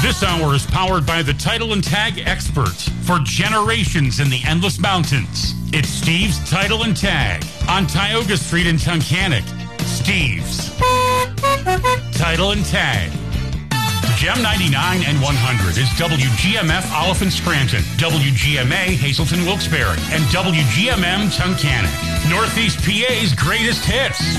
This hour is powered by the Title and Tag experts for generations in the Endless Mountains. It's Steve's Title and Tag on Tioga Street in Tunkhannock. Steve's Title and Tag. Gem 99 and 100 is WGMF Oliphant Scranton, WGMA Hazelton Wilkes-Barre, and WGMM Tunkhannock. Northeast PA's greatest hits.